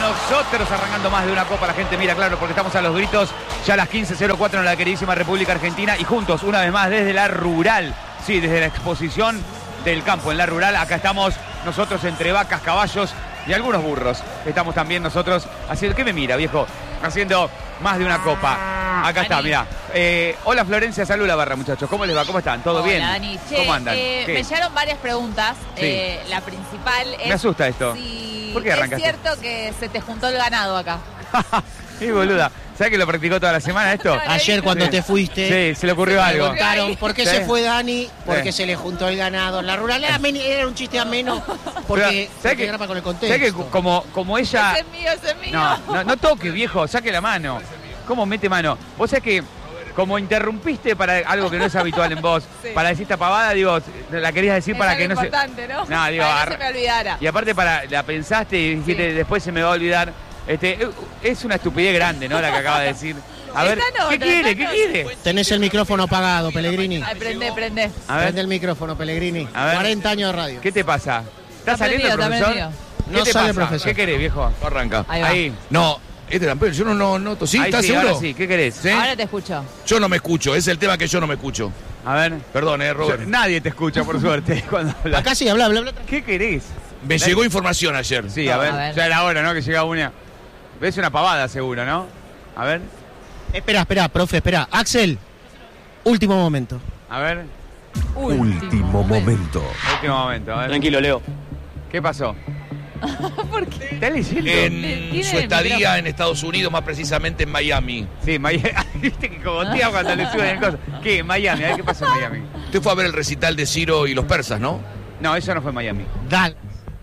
nosotros arrancando más de una copa. La gente mira, claro, porque estamos a los gritos. Ya a las 15:04 en la queridísima República Argentina. Y juntos, una vez más, desde la rural. Sí, desde la exposición del campo en la rural. Acá estamos nosotros entre vacas, caballos y algunos burros. Estamos también nosotros haciendo... ¿Qué me mira, viejo? Haciendo más de una copa. Acá está, mirá. Hola Florencia, salud la barra, muchachos. ¿Cómo les va? ¿Cómo están? ¿Todo bien? Dani. Che, ¿Cómo andan? me llegaron varias preguntas. Sí. La principal es... Me asusta esto. Si ¿Por qué arrancaste? es cierto que se te juntó el ganado acá. Sí, boluda. ¿Sabes que lo practicó toda la semana esto? Ayer cuando te fuiste, Sí, se le ocurrió algo. preguntaron por qué Sí. se fue Dani, porque Sí. se le juntó el ganado. La rural era un chiste ameno, porque ¿sabes que graba con el contexto. ¿sabes que como ella... Ese es mío. No toque, viejo, saque la mano. ¿Cómo mete mano? Vos sabés que como interrumpiste para algo que no es habitual en vos, Sí. para decir esta pavada, digo, la querías decir Es para algo que no se... importante, ¿no? No, digo, para que no se me olvidara. Y aparte la pensaste y dijiste, Sí. después se me va a olvidar. Es una estupidez grande, ¿no? La que acaba de decir. A ver, Esta nota, ¿qué quiere? esta ¿Qué nota. quiere? Tenés el micrófono apagado, Pellegrini. Ay, prende. A ver, Prende el micrófono, Pellegrini. A ver. 40 años de radio. ¿qué te pasa? ¿Está Está saliendo el prendido, está profesor? prendido. ¿Qué No te sale el pasa? profesor. ¿Qué querés, viejo? Arranca. Ahí va. Ahí. No, este tampoco, yo no tosí, Ahí ¿estás sí, seguro? ahora sí, ¿qué querés? ¿Sí? Ahora te escucho. Yo no me escucho, es el tema que yo no me escucho. A ver. Perdón, Robert. Nadie te escucha, por suerte, cuando hablas. Acá sí, habla. ¿Qué querés? Me llegó información ayer. Sí, a ver. A ver. Ya era hora, ¿no? Que llega una. ¿Ves una pavada seguro, no? A ver, Espera, profe, espera. Axel, último momento. a ver. Último momento. Último momento, a ver. Tranquilo, Leo. ¿Qué pasó? ¿Por qué? ¿Estás leyendo? En Tiene su el estadía micrófono. en Estados Unidos, más precisamente en Miami. Sí, Miami. Viste que cogotea cuando le suben el coso. ¿Qué? Miami. A ver qué pasó en Miami. Usted fue a ver el recital de Ciro y los persas, ¿no? No, eso no fue Miami. Dale.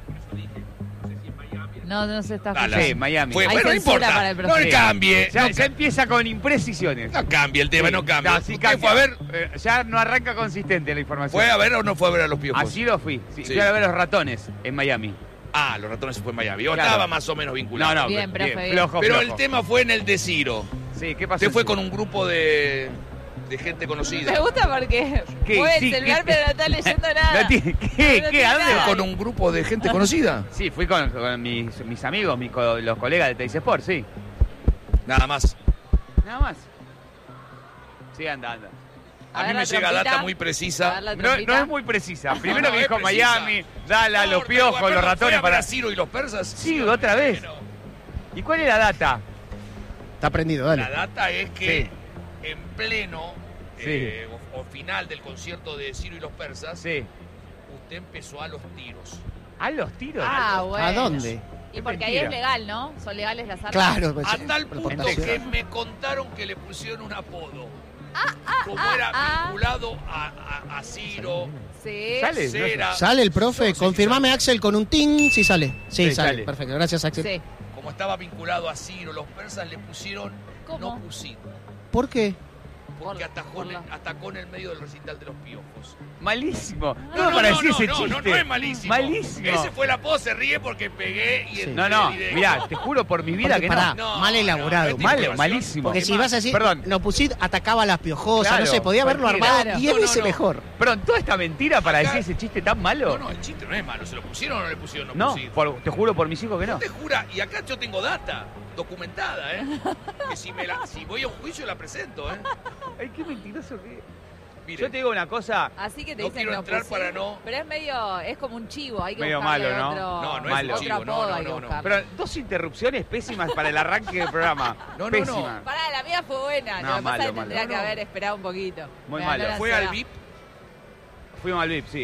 No se está Dallas. escuchando. Sí, Miami. Fue, Hay bueno, no censura importa. para el No profe. le cambie. Ya empieza con imprecisiones. No cambie el tema, Sí. no cambie. sí ¿Usted cambia. fue a ver? Ya no arranca consistente la información. ¿Fue a ver o no fue a ver a los piojos? Así lo fui. Sí, Sí. Fui a ver los ratones en Miami. Ah, los ratones se fue en Miami. Yo Claro. estaba más o menos vinculado. No, Bien, profe, bien. flojo, Pero flojo. el tema fue en el de Ciro. Sí, ¿qué pasó? Usted fue con un grupo de gente conocida. Me gusta porque ¿Qué? mueve Sí, el celular ¿qué? pero no está leyendo nada. No tiene- ¿Qué? No ¿Qué? tiene ¿A dónde nada. ¿Fue con un grupo de gente conocida? Sí, fui con mis amigos, los colegas de Teis Sport, sí. Nada más. Nada más. Sí, anda. A mí ver me la llega trompita. data muy A precisa. ver la No trompita. es muy precisa. Primero No, que es dijo precisa. Miami, Dala, los No, piojos, pero, los ¿fue ratones a ver para... a Ciro y los persas? Sí, otra vez. Bueno, ¿Y cuál es la data? Está prendido, dale. la data es que Sí. en pleno Sí. o final del concierto de Ciro y los persas, Sí. usted empezó a los tiros. ¿A los tiros? Ah, bueno. ¿A dónde? Y porque ahí Mentira. es legal, ¿no? Son legales las armas. Claro. pues, A tal por punto portación. que me contaron que le pusieron un apodo. Como era vinculado a Ciro, Sí. ¿Sale? Cera. ¿Sale el profe? Yo sé Confirmame, que Axel, con un ting si sale. Sí, Sí, sale. sale. Perfecto, gracias, Axel. Sí. como estaba vinculado a Ciro, los persas le pusieron ¿Cómo? no pusito. ¿Por qué? Porque Por la- atacó en el medio del recital de los piojos. Malísimo. No, para decir ese chiste. No es malísimo. Malísimo. Ese fue la pose, se ríe porque pegué y Sí. No, y de- mirá, te juro por mi vida Porque, que pará, no. mal elaborado. no, Malo, información. malísimo. Porque si Mal. vas a decir, Perdón. Nopusit atacaba a las piojosas, Claro, no sé, podía haberlo cualquiera. armado Claro. 10 No, veces no. mejor. Pero toda esta mentira para Acá- decir ese chiste tan malo. No, el chiste no es malo. ¿Se lo pusieron o no le pusieron no, No, pusito? te juro por mis hijos que no. No te jura, y acá yo tengo data documentada, ¿eh? Que si voy a un juicio la presento, ¿eh? Ay, qué mentiroso que... Mire, Yo te digo una cosa. Así que te No dicen quiero que entrar pusieron. para no- Pero es medio, es como un chivo, hay que Medio buscarle malo, ¿no? otro, No, no es Malo. otro chivo, no, apodo no, hay que no, no. buscarle. Pero dos interrupciones pésimas para el arranque del programa. No, no, Pésimas. Pará, la mía fue buena. No, Lo que pasa malo, es que malo. tendría que No, no. haber esperado un poquito. Muy Me malo. ganó la fue ansiedad. al VIP Fuimos al VIP, sí.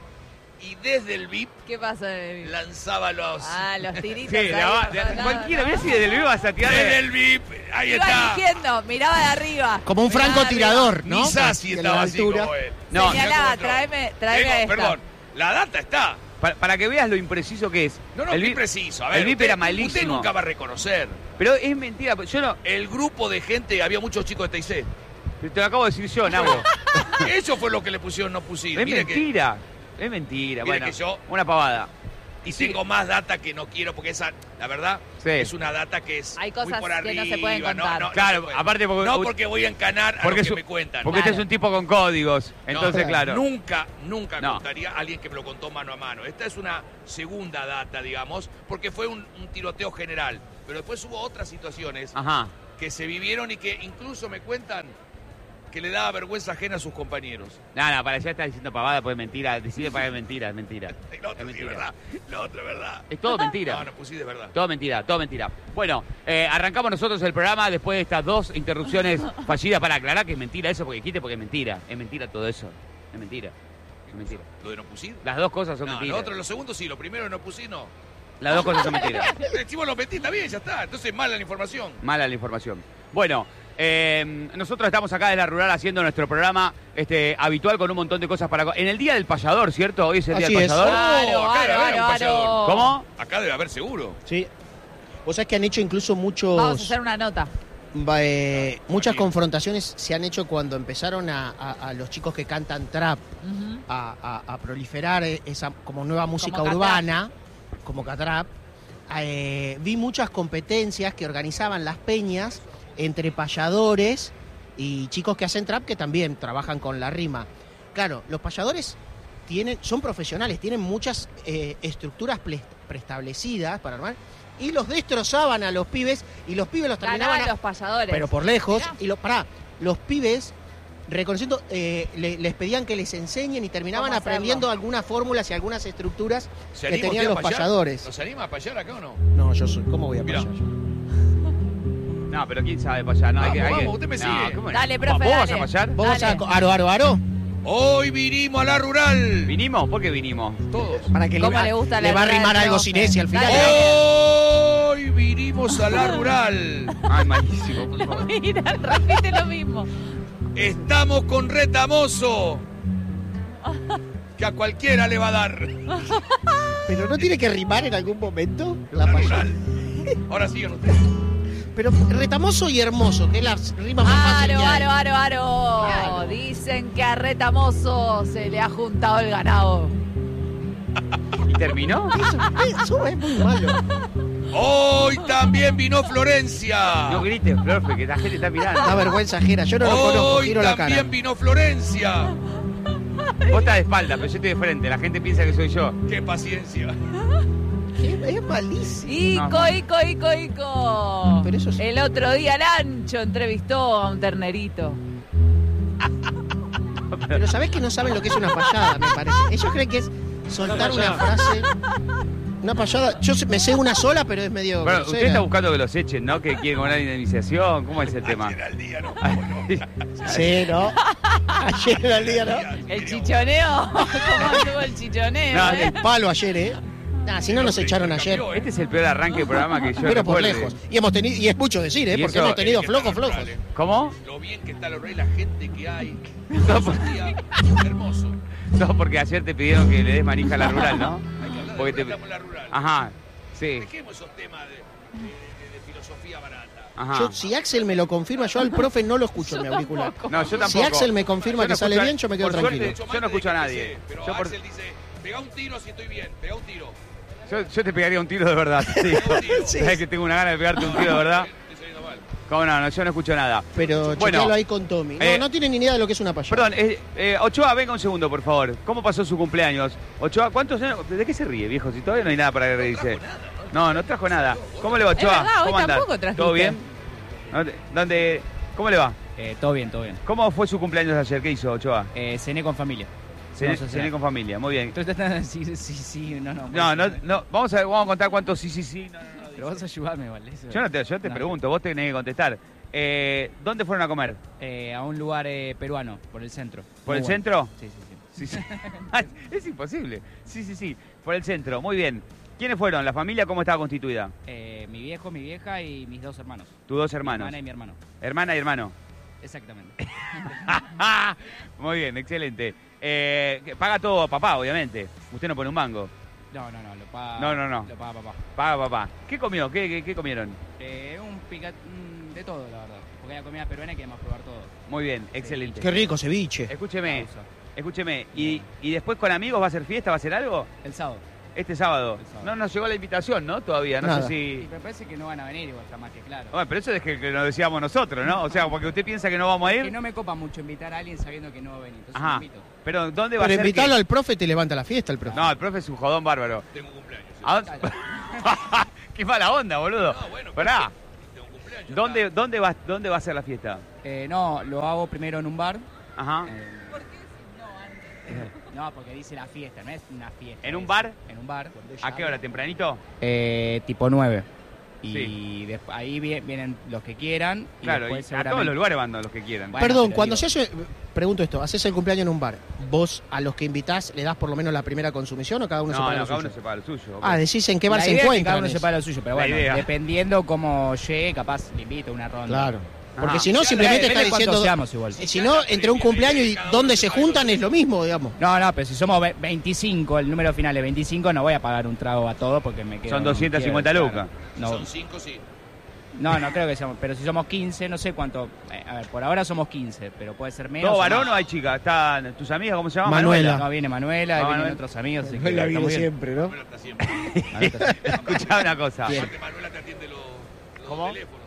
y desde el VIP ¿Qué pasó? lanzaba los... Los tiritos. Sí, ahí, no, cualquiera, no. mirá si desde el VIP vas a tirar. Desde el VIP, ahí Iba está. eligiendo, miraba de arriba. Como un Miraba de francotirador, ¿no? Ni Sassi Que estaba la así altura. como él. No, Señalaba, mirá cómo tráeme entró. a esta. Perdón, la data está. Para que veas lo impreciso que es. No, el qué VIP, preciso. A ver, el VIP usted- era malísimo. Usted nunca va a reconocer. Pero es mentira. Yo no. El grupo de gente, había muchos chicos de TIC. Te lo acabo de decir yo, Nabo. Eso fue lo que le pusieron no pusito. Es Mire que mentira. Es mentira. Mire Bueno, que yo- una pavada. Y tengo más data que no quiero, porque esa, la verdad, Sí. es una data que es Hay muy cosas por que arriba. no se pueden contar. Claro, se puede. aparte porque- No porque voy a encanar a porque lo es que un- me cuentan. Porque este es un tipo con códigos. Entonces, No, claro. Nunca No. contaría a alguien que me lo contó mano a mano. Esta es una segunda data, digamos, porque fue un tiroteo general. Pero después hubo otras situaciones Ajá. que se vivieron y que incluso me cuentan que le daba vergüenza ajena a sus compañeros. No, para allá está diciendo pavada, pues mentira. Decide para es mentira, es mentira. Lo otro Es sí es mentira. verdad. Lo otro es verdad. Es todo mentira. No, pusí de verdad. Todo mentira, todo mentira. Bueno, arrancamos nosotros el programa después de estas 2 interrupciones fallidas para aclarar que es mentira eso, porque dijiste porque es mentira. Es mentira todo eso. Es mentira. Es mentira. ¿Lo de no pusí? Las dos cosas son No, mentiras. lo otro, lo segundo sí, lo primero no pusí, no. Las dos cosas son mentiras. Si vos lo metí, está bien, ya está. Entonces mala la información. Mala la información. Bueno, nosotros estamos acá de La Rural haciendo nuestro programa habitual con un montón de cosas para... En el Día del Payador, ¿cierto? Hoy es el Día Así del es. Payador. Claro, acá debe haber un aro, payador. aro. ¿Cómo? Acá debe haber seguro. Sí. Vos sabés que han hecho incluso muchos... Vamos a hacer una nota. muchas confrontaciones se han hecho cuando empezaron a los chicos que cantan trap Ujú. a proliferar esa como nueva música Como urbana, como Catrap. Vi muchas competencias que organizaban las peñas entre payadores y chicos que hacen trap que también trabajan con la rima. Claro, los payadores son profesionales, tienen muchas estructuras preestablecidas para armar y los destrozaban a los pibes y los pibes los terminaban Ganaban los payadores. pero por lejos. Mirá. Y los pibes, reconociendo, les pedían que les enseñen y terminaban ¿Cómo hacerlo? aprendiendo algunas fórmulas y algunas estructuras ¿Se que anima tenían usted los a payar? payadores. ¿Nos anima a payar acá o no? No, yo soy. ¿Cómo voy a Mirá. payar yo? No, pero quién sabe payar. No, Vamos, usted me sigue. ¿cómo no? Dale, profe, ¿Vos vas dale. a payar? ¿Vos vas a Dale. aro? Hoy vinimos a la rural. ¿Vinimos? ¿Por qué vinimos? Todos. Para que ¿Cómo le gusta la le va a rural, rimar algo profe? sin ese al final. Dale. Hoy vinimos a la rural. Ay, malísimo, por favor. Mira, repite lo mismo. Estamos con Retamoso. Que a cualquiera le va a dar. Pero no tiene que rimar en algún momento La la payada. rural. Ahora sigan ustedes. Pero retamoso y hermoso, que es la rima más fácil Aro, que hay. aro. Dicen que a Retamoso se le ha juntado el ganado. ¿Y terminó? Eso es muy malo. Hoy también vino Florencia. No grites, profe, que la gente está Da mirando. vergüenza ajena. Yo no lo conozco, Hoy giro la cara. también vino Florencia. Vos estás de espalda, pero yo estoy de frente. La gente piensa que soy yo. Qué paciencia. Es malísimo. Ico. Pero eso es- El otro día Lancho entrevistó a un ternerito. Pero sabés que no saben lo que es una payada, me parece. Ellos creen que es soltar una frase. Una payada. Me sé una sola, pero es medio. Bueno, grosera. usted está buscando que los echen, ¿no? Que quieren cobrar indemnización. ¿Cómo es el tema? Ayer al día, ¿no? Sí, ¿no? Ayer era el día, ¿no? El chichoneo. ¿Cómo estuvo el chichoneo? No, eh? El palo ayer, ¿eh? Si no nos echaron ayer. Este es el peor arranque de programa que yo Pero por recuerde. lejos. Y hemos tenido, y es mucho decir, ¿eh? Y Porque eso- hemos tenido Que flojos, está la flojos. rural, ¿Cómo? Lo bien que está la rural y la gente que hay. No, Es un día hermoso. No, porque ayer te pidieron que le des manija a la rural, ¿no? Hay que hablar Porque de te- estamos en la rural. Ajá, sí. Dejemos esos temas de filosofía barata. Ajá. Yo, si Axel me lo confirma, yo al profe no lo escucho en mi auricular. No, yo tampoco. Si Axel me confirma Yo no que sale escucho- bien, yo me quedo por tranquilo. suerte, yo no escucho a nadie. Pero Yo, por- Axel dice, pega un tiro si estoy bien, pega un tiro. yo te pegaría un tiro de verdad. Sí. Sí. Sabes que tengo una gana de pegarte un tiro de verdad. Estoy saliendo mal. ¿Cómo no? Yo no escucho nada. Pero Bueno, chequealo ahí con Tommy. No, no tienen ni idea de lo que es una payada. Perdón, Ochoa, venga un segundo, por favor. ¿Cómo pasó su cumpleaños? Ochoa, ¿cuántos años? ¿De qué se ríe, viejo? Si todavía no hay nada para reírse. No trajo nada. ¿Cómo le va, Ochoa? verdad, hoy ¿Cómo anda? tampoco trajiste. ¿Todo bien? ¿Cómo le va? Todo bien, todo bien. ¿Cómo fue su cumpleaños ayer? ¿Qué hizo, Ochoa? Cené con familia. Cené, Vamos a cenar. cené con familia, muy bien. Entonces estás sí, no. No, vamos a contar cuántos sí. No. Pero vas a ayudarme, ¿vale? Eso- Yo te No. pregunto, vos tenés que contestar. ¿Dónde fueron a comer? A un lugar peruano, por el centro. ¿Por Muy el bueno. centro? Sí. Sí. Es imposible. Sí. Por el centro, muy bien. ¿Quiénes fueron? ¿La familia cómo estaba constituida? Mi viejo, mi vieja y mis dos hermanos. Tus dos Mi hermanos. hermana y mi hermano. Hermana y hermano. Exactamente. Muy bien, excelente. Paga todo papá, obviamente. Usted no pone un mango. No, lo paga. No. Lo paga papá. Paga papá. ¿Qué comió? ¿Qué comieron? De todo, la verdad. Porque hay comida peruana y queremos probar todo. Muy bien, excelente. Qué rico ceviche. Escúcheme. Pausa. ¿Y después con amigos va a ser fiesta? ¿Va a ser algo? El sábado. Este sábado. El sábado. No nos llegó la invitación, ¿no? Todavía, no Nada. sé Y si... me parece que no van a venir igual, está más que claro. Bueno, pero eso es que lo decíamos nosotros, ¿no? O sea, porque usted piensa que no vamos a Que ir. no me copa mucho invitar a alguien sabiendo que no va a venir. Entonces Ajá. me invito. Pero ¿dónde va Pero a ser? invitarlo que- al profe te levanta la fiesta, el profe. No, el profe es un jodón bárbaro. Tengo un cumpleaños. sí. ¿A dónde? Qué mala onda, boludo. No, bueno, Pará. tengo un cumpleaños. ya ¿Dónde, está. dónde va a ser la fiesta? No, lo hago primero en un bar. Ajá. ¿Por qué si no antes? No, porque dice la fiesta, no es una fiesta. ¿En un es- bar? En un bar. ¿A qué hora? ¿Tempranito? Tipo 9. Y Sí. ahí vienen los que quieran. Y Claro, y después a seguramente- todos los lugares van los que quieran. Bueno, Perdón, pero cuando digo- se hace, pregunto esto, haces el cumpleaños en un bar, ¿vos a los que invitás le das por lo menos la primera consumición o cada uno se No, paga no, lo cada suyo? uno se paga lo suyo. Ah, decís en qué bar La se idea es que encuentran. cada uno se paga lo suyo, pero La bueno, idea. dependiendo cómo llegue, capaz le invito a una ronda. Claro. Porque Ajá. si no, Ya, simplemente depende está cuántos diciendo. seamos igual. Si no, entre un cumpleaños y donde se juntan es lo mismo, digamos. No, pero si somos 25, el número final es 25, no voy a pagar un trago a todo porque me quedo. Son 250 quiero, lucas. No, Son 5, sí. no creo que seamos. Pero si somos 15, no sé cuánto. A ver, por ahora somos 15, pero puede ser menos. ¿Todo o varón más. o hay chicas? ¿Están tus amigas? ¿Cómo se llama? Manuela. No, viene Manuela, Ah, vienen Manuel. otros amigos. así que Manuela está viene muy bien. siempre, ¿no? Manuela está siempre. Escuchá una cosa. Bien. Aparte, Manuela te atiende los ¿Cómo? teléfonos.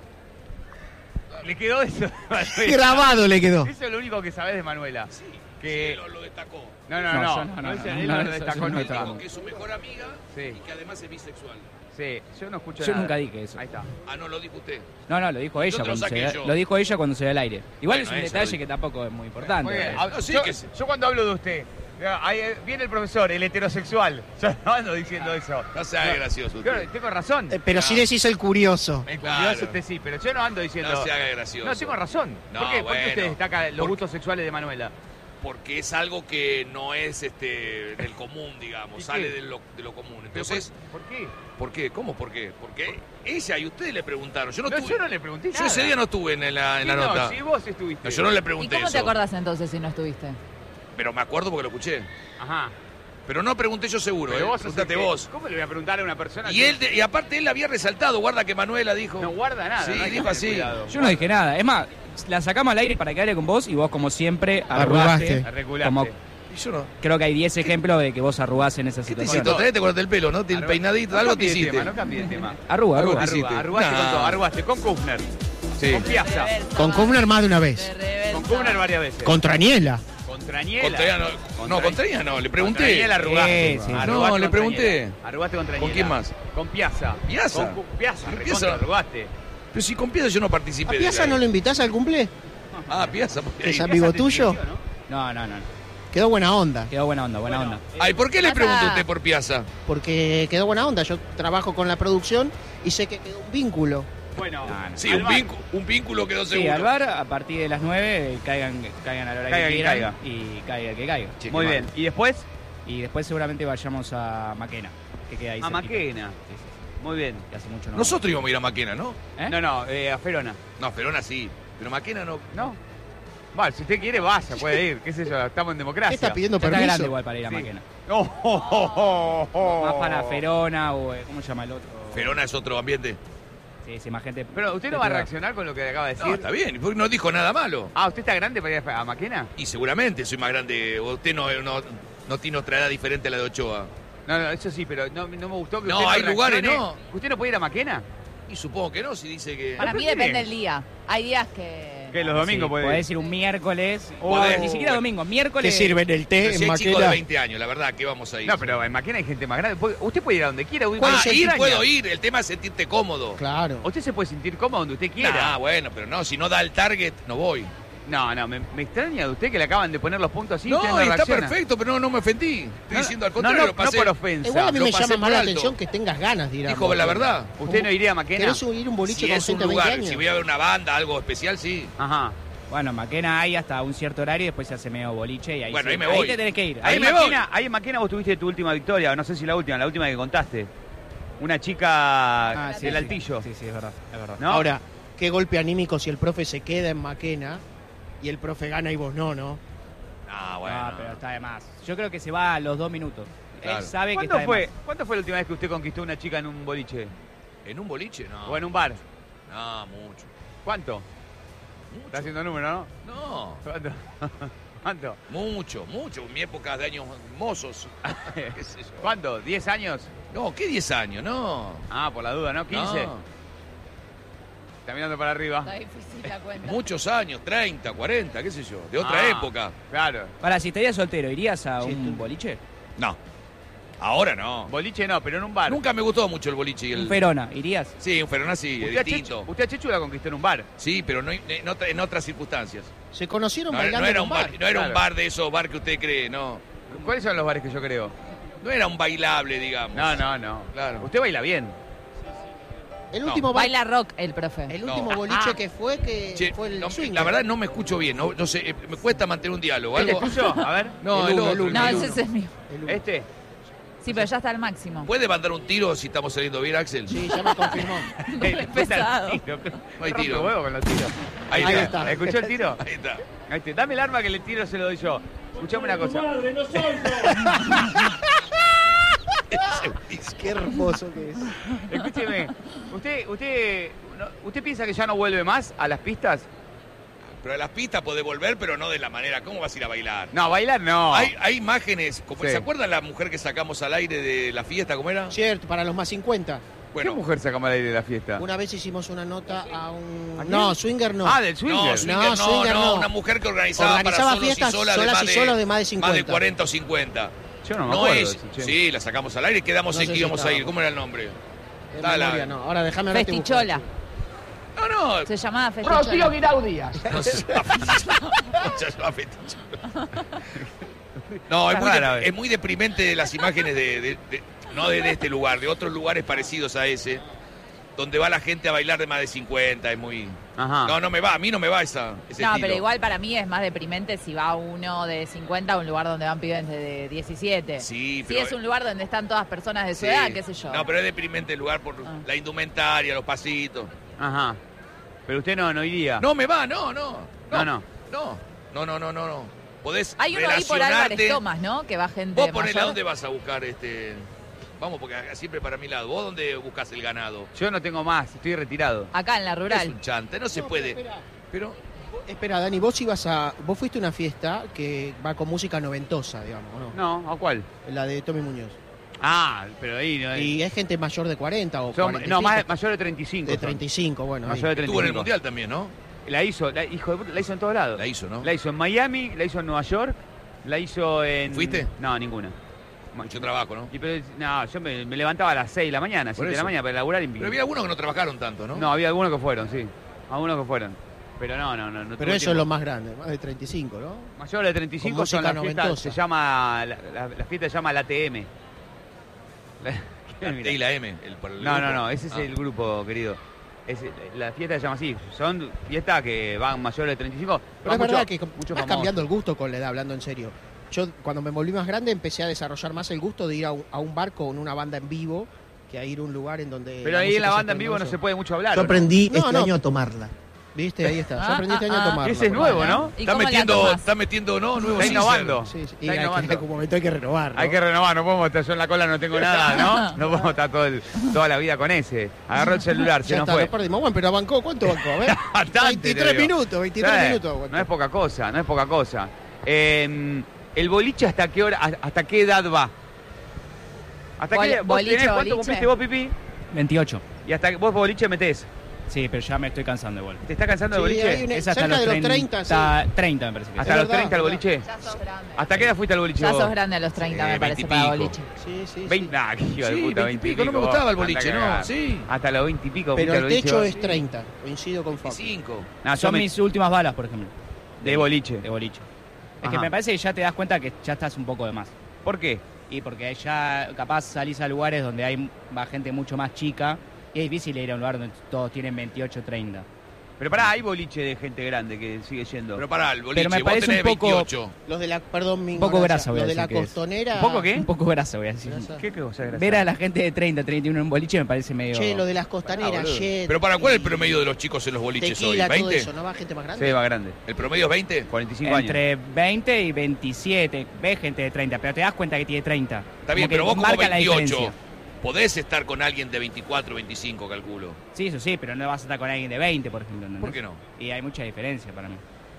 Le quedó eso. Grabado le quedó. Eso es lo único que sabés de Manuela. Sí, Que- sí, lo destacó. No, No, yo no, Él no, no eso lo destacó no nunca. destacó. Dijo que es su mejor amiga Sí. y que además es bisexual. Sí, yo no escucho Yo nada. nunca dije eso. Ahí está. Ah, no, lo dijo usted. No, lo dijo ella Yo te lo cuando saqué se yo. lo dijo ella cuando se da al aire. Igual Bueno, es un eso detalle lo que tampoco es muy importante. Muy bien. ¿verdad? Ah, sí, yo, que sí. yo cuando hablo de usted, ahí viene el profesor, el heterosexual. Yo no ando diciendo eso. No se haga gracioso usted. Claro, tengo razón. Pero sí decís el curioso. El Claro. curioso usted sí, pero yo no ando diciendo... No se haga gracioso. No, tengo razón. No, ¿Por qué? ¿Por qué bueno. usted destaca los Porque- gustos sexuales de Manuela? Porque es algo que no es del común, digamos. ¿Y Sale qué? de lo común. Pero Entonces, ¿por qué? ¿por qué? ¿Cómo por qué? Porque ella y ustedes le preguntaron. Yo no, No, estuve, yo no le pregunté yo nada. ese día no estuve en la Sí, nota. No, si vos estuviste. No, yo no le ¿Y pregunté cómo eso. te acordás entonces si no estuviste? Pero me acuerdo porque lo escuché. Ajá. Pero no pregunté yo seguro, Pero vos sos Pregúntate el que- vos. ¿Cómo le voy a preguntar a una persona Y él, y aparte él había resaltado, guarda que Manuela dijo. no guarda nada? Sí, no hay que dijo tener así. cuidado. Yo no dije nada. Es más, la sacamos al aire para que hable con vos y vos, como siempre, Arrugaste. arrugaste. Arregulaste. Como Y yo no. creo que hay 10 ejemplos de que vos arrugás en esa ¿Qué te situación. hiciste? Otra vez te cortaste el pelo, ¿no? Te- El Arruga- peinadito, no algo te cambie de hiciste. tema, no cambie de tema. Arruga. Algo te Arrugaste hiciste. con Nah. todo, arrugaste con Kufner, Sí. con Piazza, Con Kovner más de una vez. con Kufner varias veces. Contra Niela. Contra Niela. Contra ella no, contra ella no, le pregunté. Contra Niela arrugaste. Sí, sí. Arrugaste No, le contra pregunté. Niela. Arrugaste contra ¿Con Niela. quién más? Con Piazza. ¿Piazza? Con Piazza, ¿Con recontra Piazza? arrugaste. Pero si con Piazza yo no ¿A participé. Piazza de la- no lo invitás al cumple? Ah, Piazza. porque ¿Es ahí- amigo Piazza te tuyo? escribió, ¿no? No. Quedó buena onda. Quedó buena onda, buena onda. Ay, ¿por qué le Piazza- preguntó usted por Piazza? Porque quedó buena onda. Yo trabajo con la producción y sé que quedó un vínculo. Bueno, No. Sí, al bar. un vínculo quedó seguro. Sí, al bar a partir de las 9 caigan a la hora Caiga que quien quieran caiga. y caiga el que caiga. Che, Muy qué bien. mal. ¿Y después? Y después seguramente vayamos a Maquena, que queda ahí A cerquita. Maquena. Sí, sí, Muy bien. sí, que hace mucho no. Nosotros íbamos a ir a Maquena, ¿no? ¿Eh? No, a Ferona. No, Ferona sí. Pero Maquena no. ¿No? Vale, si usted quiere, vaya, puede ir. ¿Qué sé yo? Estamos en ¿Qué democracia. está pidiendo Ya está grande permiso? igual para ir a Sí. Maquena. No. Más para Ferona o ¿cómo se llama el otro? Ferona es otro ambiente. Sí, sí, más gente. Pero usted no va a reaccionar con lo que acaba de decir. No, está bien, porque no dijo nada malo. Ah, ¿usted está grande para ir a Maquena? Y seguramente soy más grande. Usted no tiene otra edad diferente a la de Ochoa. No, eso sí, pero no me gustó que No, usted hay lugares, reaccione. no. ¿Usted no puede ir a Maquena? Y supongo que no, si dice que. Para ¿por mí qué? depende del día. Hay días que... Que los domingos Sí, puede podés ir un miércoles. Oh. No, ni siquiera domingo, ¿Qué miércoles. sirven el té Pero en si hay chicos de Maquena? 20 años, la verdad, que vamos a ir. No, pero en Maquena hay gente más grande. Usted puede ir a donde quiera. ¿Cuál Ah, es el ir extraña. puedo ir, el tema es sentirte cómodo. Claro. Usted se puede sentir cómodo donde usted quiera. Ah, bueno, pero no, si no da el target, no voy. No, me extraña de usted que le acaban de poner los puntos así. no, usted está reacciona. perfecto, pero no me ofendí. Estoy diciendo al contrario, no, lo pasé. no por ofensa. Igual a mí lo me pasé llama más por la alto. atención que tengas ganas de ir a Dijo la Maquena. verdad. ¿Usted no iría a Maquena? ¿Querés ir a un boliche Si con es un gente de 20 lugar, años? si voy a ver una banda, algo especial, sí. Ajá. Bueno, Maquena hay hasta un cierto horario y después se hace medio boliche y ahí, Bueno, sí, ahí me voy. te tenés que ir. Ahí Ahí en, me Maquena, ahí en Maquena vos tuviste tu última victoria, no sé si la última que contaste. Una chica sí, del sí. Altillo. Sí, sí, es verdad. ¿No? Ahora, qué golpe anímico si el profe se queda en Maquena y el profe gana y vos no. Ah, bueno. Ah, pero está de más. Yo creo que se va a los 2 minutos. Claro. Él sabe que ¿Cuándo está de ¿Cuándo fue la última vez que usted conquistó una chica en un boliche? ¿En un boliche? No. ¿O en un bar? No, mucho. ¿Cuánto? Está haciendo número, ¿no? No. ¿Cuánto? ¿Cuánto? Mucho. En mi época de años mozos. ¿Qué sé yo? ¿Cuánto? ¿10 años? No, ¿qué 10 años? No. Ah, por la duda, ¿no? 15. No. Está mirando para arriba. Está difícil la cuenta. Muchos años, 30, 40, qué sé yo. De otra época. Claro. Para, si estarías soltero, ¿irías a Sí, un tú. boliche? No. Ahora no. Boliche no, pero en un bar. Nunca me gustó mucho el boliche y el... Un Verona, ¿irías? Sí, un Ferona sí, Usted a, distinto. Chechu, usted a Chechu la conquistó en un bar. Sí, pero no, en otras circunstancias. Se conocieron No, bailando no era en un bar, no era Claro. un bar de esos bar que usted cree, no. ¿Cuáles son los bares que yo creo? No era un bailable, digamos. No. Claro. Usted baila bien. El No. último, Baila rock el profe. el último No. boliche que fue Che, fue el no, swing. la verdad no me escucho bien, no sé, me cuesta mantener un diálogo. ¿Este es Algo... tuyo? A ver. No, El el uno, otro. el uno. No, el ese uno. es mío. ¿Este? Sí, pero ya está al máximo. ¿Puede mandar un tiro si estamos saliendo bien, Axel? Sí, ya me confirmó. Le pesado. cuesta el tiro. No hay Rompe tiro. huevo con los tiros. Ahí Ahí está. está. ¿Escuchó el tiro? Ahí está. Ahí está. Dame el arma que le tiro, se lo doy yo. Escuchame una cosa. Qué hermoso que es. Escúcheme. ¿Usted piensa que ya no vuelve más a las pistas? Pero a las pistas puede volver, pero no de la manera. ¿Cómo vas a ir a bailar? No, bailar no. Hay imágenes, como, Sí. ¿se acuerdan la mujer que sacamos al aire de la fiesta? ¿Cómo era? Cierto, para los más 50. ¿Qué Bueno, mujer sacamos al aire de la fiesta? Una vez hicimos una nota a un... ¿A quién? No, swinger no. Ah, del swinger. no, swinger no, swinger no. una mujer que organizaba Organizaba para solos fiestas y solas, solas y solos de más de Más 50. de 40 o 50. Yo no me No acuerdo. es. de eso, che. Sí, la sacamos al aire y quedamos No en sé que si íbamos a ir. estaba. ¿Cómo era el nombre? De Dale. memoria, no. Ahora déjame ver. Festichola. No. Se llamaba Festichola. No se llama Festichola. No, es Está muy, rara, es muy deprimente las imágenes no de este lugar, de otros lugares parecidos a ese, donde va la gente a bailar de más de 50, es muy... Ajá. No me va, a mí no me va ese No, estilo. pero igual para mí es más deprimente si va uno de 50 a un lugar donde van pibes de 17. Sí, Si pero... es un lugar donde están todas personas de su sí. edad, qué sé yo. No, pero es deprimente el lugar por Ah. la indumentaria, los pasitos. Ajá. Pero usted no iría. No me va, no. Podés Hay uno ahí por relacionarte. Álvarez Tomás, ¿no? Que va gente Vos ponele a mayor. dónde vas a buscar Vamos, porque acá siempre para mi lado. ¿Vos dónde buscas el ganado? Yo no tengo más, estoy retirado. Acá en la Es rural. un chante, no se puede. Pero Espera, Dani, vos fuiste a una fiesta que va con música noventosa, digamos, ¿o ¿no? No, ¿a cuál? La de Tommy Muñoz. Ah, pero ahí no Y es gente mayor de 40 o Son- 40 y no, pico. mayor de 35. De son. 35, bueno. ahí. Mayor de 35. estuvo en el Mundial también, ¿no? La hizo, hijo de puta, la hizo en todos lados. La hizo, ¿no? La hizo en Miami, la hizo en Nueva York, la hizo en... ¿Fuiste? No, ninguna. Mucho trabajo, ¿no? Y pero, no, yo me levantaba a las 6 de la mañana, 7 de la eso. mañana para laburar y... Pero había algunos que no trabajaron tanto, ¿no? No, había algunos que fueron, sí. Algunos que fueron. Pero no Pero tuve eso es tiempo. lo más grande, más de 35, ¿no? Mayor de 35 Con son las música fiestas, noventosa. se llama, la fiesta se llama la TM. La T y la M. Por el grupo. No, ese es Ah. el grupo, querido. La fiesta se llama así, son fiestas que van mayores de 35. Pero van es verdad mucho- que mucho vas famoso. cambiando el gusto con la edad, hablando en serio. Yo, cuando me volví más grande, empecé a desarrollar más el gusto de ir a un bar con una banda en vivo que a ir a un lugar en donde... Pero ahí en la música banda se en vivo no conoce. se puede mucho hablar. Yo ¿o no? aprendí No, este no. año a tomarla. ¿Viste? Ahí está. Yo aprendí este año a tomarla. Ese es nuevo, ¿no? ¿Y Está cómo la metiendo, tomás? está metiendo, ¿no? Nuevos Está innovando. Sí, sí. Y Está hay que, innovando. en algún momento hay que renovar, ¿no? Hay que renovar, no podemos estar yo en la cola, no tengo nada, ¿no? No podemos estar toda la vida con ese. Agarró el celular, se Ya nos está, fue. lo perdimos. Bueno, pero bancó, ¿cuánto bancó? A ver. Bastante, 23 te digo. minutos, 23 Sí, minutos aguantó. No es poca cosa, no es poca cosa. ¿El boliche hasta qué hora, hasta qué edad va? ¿Hasta qué vos Boliche, tenés, ¿cuánto boliche. cumpliste vos, Pipi? 28. Y hasta que vos boliche metés. Sí, pero ya me estoy cansando igual. ¿Te está cansando el Sí, boliche? hay un- Es hasta cerca los de los 30, sí. 30 me parece que ¿Hasta Es los verdad, 30 el verdad. boliche? Ya sos grande. ¿Hasta qué edad fuiste al boliche Ya vos? sos grande a los 30, me parece, 20 y para pico. boliche. Sí, sí, 20, sí. nah, qué hijo de Sí, puta, 20 y pico, no me gustaba el boliche, Anda a no, cagar. sí. Hasta los 20 y pico Pero fuiste el al boliche techo vos. es 30. Coincido con Fabio. 25. Nah, Son yo me- mis últimas balas, por ejemplo. de boliche. De boliche. Es que Ajá. me parece que ya te das cuenta que ya estás un poco de más. ¿Por qué? Y porque ya capaz salís a lugares donde va gente mucho más chica y es difícil ir a un lugar donde todos tienen 28, 30. Pero pará, hay boliche de gente grande que sigue yendo. Pero pará, el boliche, Pero me vos parece tenés un poco- 28. Los de la, perdón, mi Un poco ignorancia, grasa, voy a los de decir la que es. costanera. ¿Un poco qué? Un poco grasa, voy a decir. Grasa. ¿Qué cosa graciosa? Ver a la gente de 30, 31 en un boliche me parece medio... Che, lo de las costaneras, boludo. Jet. Pero para, ¿cuál es el y promedio de los chicos en los boliches Tequila, hoy? todo ¿20? eso, ¿no va gente más grande? Sí, va grande. ¿El promedio es 20? 45 años. Entre 20 y 27. Ves gente de 30, pero te das cuenta que tiene 30. Está bien, Como que pero vos como marca la 28 diferencia. podés estar con alguien de 24, 25, calculo. Sí, eso sí, pero no vas a estar con alguien de 20, por ejemplo. ¿entendés? ¿Por qué no? Y hay mucha diferencia para mí.